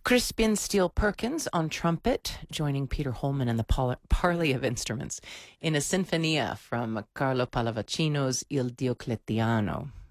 Crispian Steele Perkins on trumpet, joining Peter Holman and the parley of instruments in a sinfonia from Carlo Pallavicino's Il Diocletiano.